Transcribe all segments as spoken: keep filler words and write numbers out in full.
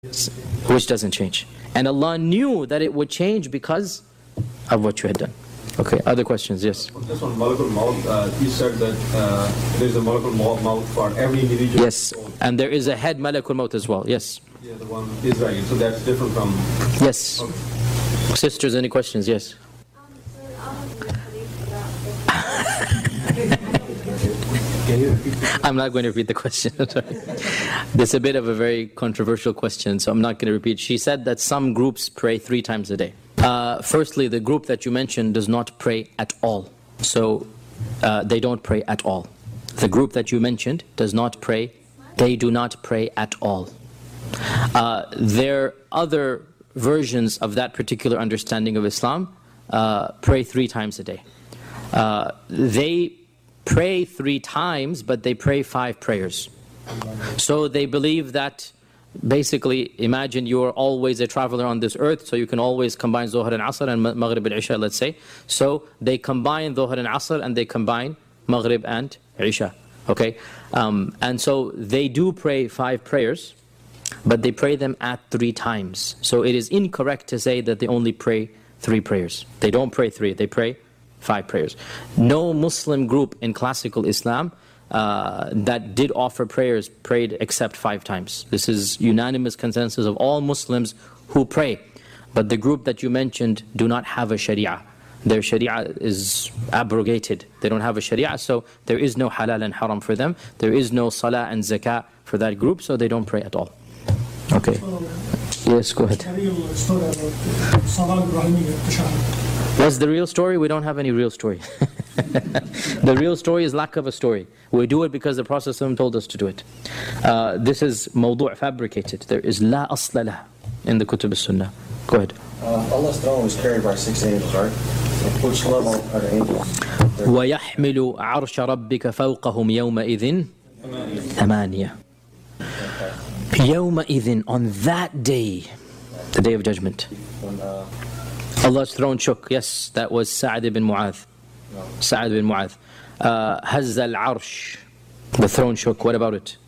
which doesn't change. And Allah knew that it would change because of what you had done. Okay, other questions? Yes. Just on Malakul Maut, uh, you said that uh, there is a Malakul Maut for every individual. Yes, and there is a head Malakul Maut as well. Yes. Yeah, the one Israeli. So that's different from. Yes. Okay. Sisters, any questions? Yes. I'm not going to repeat the question. This is a bit of a very controversial question, so I'm not going to repeat. She said that some groups pray three times a day. Uh, firstly, the group that you mentioned does not pray at all. So uh, they don't pray at all. The group that you mentioned does not pray. They do not pray at all. Uh, there are other versions of that particular understanding of Islam uh, pray three times a day. Uh, they pray three times, but they pray five prayers. So they believe that, basically, imagine you are always a traveler on this earth, so you can always combine Zuhr and Asr and Maghrib and Isha, let's say. So they combine Zuhr and Asr and they combine Maghrib and Isha. Okay? Um, and so they do pray five prayers, but they pray them at three times. So it is incorrect to say that they only pray three prayers. They don't pray three, they pray five prayers. No Muslim group in classical Islam uh, that did offer prayers prayed except five times. This is unanimous consensus of all Muslims who pray. But the group that you mentioned do not have a sharia. Their sharia is abrogated. They don't have a sharia, so there is no halal and haram for them. There is no salah and zakah for that group, so they don't pray at all. Okay. Yes, go ahead. What's the real story? We don't have any real story. The real story is lack of a story. We do it because the Prophet ﷺ told us to do it. Uh, this is mawdu' fabricated. There is la asla lah in the Kutub al-Sunnah. Go ahead. Uh, Allah's throne was carried by six angels, right? Which level are the angels? وَيَحْمِلُ عَرْشَ رَبِّكَ فَوْقَهُمْ يَوْمَئِذٍ ثَمَانِيَةٌ. يَوْمَئِذٍ, on that day, the day of judgment. When, uh, Allah's throne shook. Yes, that was Sa'ad ibn Mu'adh. no. Sa'ad ibn Mu'adh. Uh, Hazza al-Arsh. The throne shook. What about it?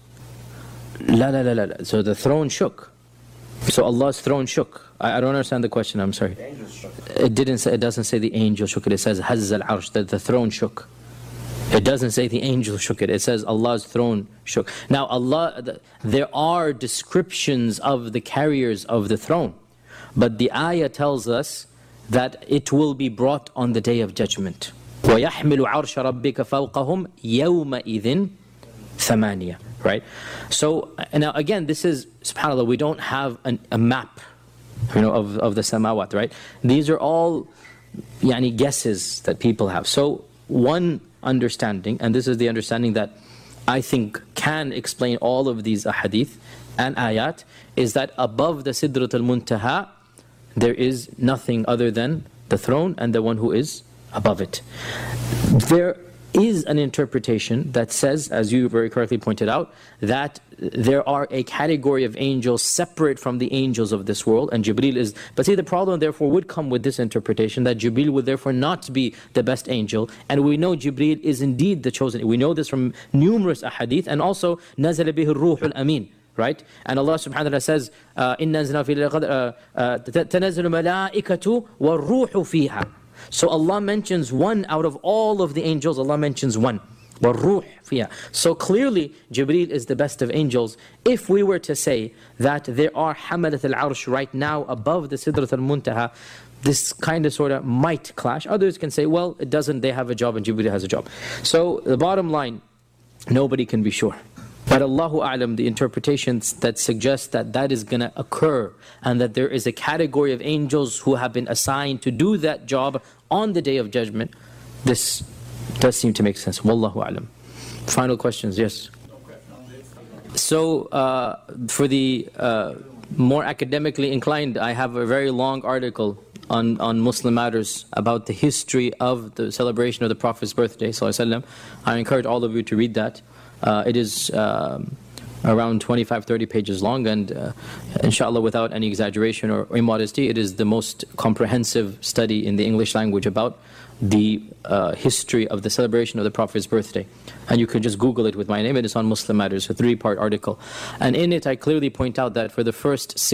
La la la la. So the throne shook. So Allah's throne shook. I, I don't understand the question. I'm sorry. The angels shook. It didn't say. It doesn't say the angel shook it. It says Hazza al-Arsh. That the throne shook. It doesn't say the angel shook it. It says Allah's throne shook. Now Allah, the, there are descriptions of the carriers of the throne, but the ayah tells us that it will be brought on the day of judgment. وَيَحْمِلُ عَرْشَ رَبِّكَ فَوْقَهُمْ يَوْمَئِذٍ ثَمَانِيَةٌ. Right? So, now again, this is, subhanAllah, we don't have an, a map, you know, of, of the samawat, right? These are all yani, guesses that people have. So, one understanding, and this is the understanding that I think can explain all of these ahadith and ayat, is that above the Sidrat al-Muntaha, there is nothing other than the throne and the one who is above it. There is an interpretation that says, as you very correctly pointed out, that there are a category of angels separate from the angels of this world, and Jibreel is... But see, the problem therefore would come with this interpretation, that Jibreel would therefore not be the best angel, and we know Jibreel is indeed the chosen. We know this from numerous ahadith, and also نَزَلَ بِهِ الرُّوحُ الْأَمِينَ. Right? And Allah subhanahu wa ta'ala says, uh, إِنَّا أَنزَلْنَا فِي لَيْلَةِ الْقَدْرِ تَنَزَّلُ الْمَلَائِكَةُ وَالرُّوحُ فِيهَا. So Allah mentions one out of all of the angels. Allah mentions one. وَالرُّوحُ فِيهَا. So clearly, Jibreel is the best of angels. If we were to say that there are Hamalat al-Arsh right now above the Sidrat al-Muntaha, this kind of sort of might clash. Others can say, well, it doesn't. They have a job and Jibreel has a job. So the bottom line, nobody can be sure. But Allahu A'lam, the interpretations that suggest that that is going to occur and that there is a category of angels who have been assigned to do that job on the Day of Judgment, this does seem to make sense. Wallahu A'lam. Final questions, yes? So, uh, for the uh, more academically inclined, I have a very long article on, on Muslim matters about the history of the celebration of the Prophet's birthday, sallallahu alaihi wasallam. I encourage all of you to read that. Uh, it is um, around twenty-five, thirty pages long, and uh, inshallah, without any exaggeration or immodesty, it is the most comprehensive study in the English language about the uh, history of the celebration of the Prophet's birthday. And you can just Google it with my name. It is on Muslim Matters, a three-part article. And in it, I clearly point out that for the first